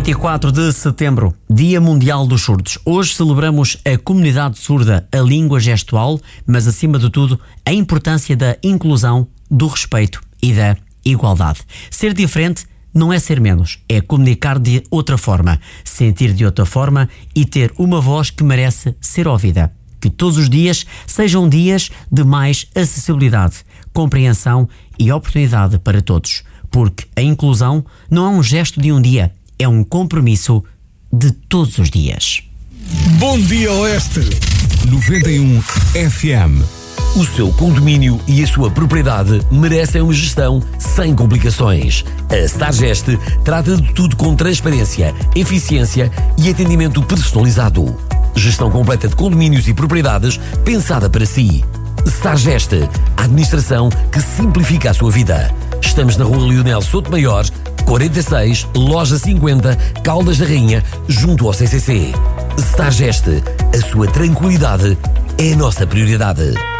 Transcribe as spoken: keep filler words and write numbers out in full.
vinte e quatro de setembro, Dia Mundial dos Surdos. Hoje celebramos a comunidade surda, a língua gestual, mas acima de tudo a importância da inclusão, do respeito e da igualdade. Ser diferente não é ser menos, é comunicar de outra forma, sentir de outra forma e ter uma voz que merece ser ouvida. Que todos os dias sejam dias de mais acessibilidade, compreensão e oportunidade para todos, porque a inclusão não é um gesto de um dia, é um compromisso de todos os dias. Bom dia, Oeste! noventa e um F M. O seu condomínio e a sua propriedade merecem uma gestão sem complicações. A Stargest trata de tudo com transparência, eficiência e atendimento personalizado. Gestão completa de condomínios e propriedades pensada para si. Stargest, a administração que simplifica a sua vida. Estamos na Rua Leonel Souto Maior, quarenta e seis, Loja cinquenta, Caldas da Rainha, junto ao C C C. Stargest, a sua tranquilidade é a nossa prioridade.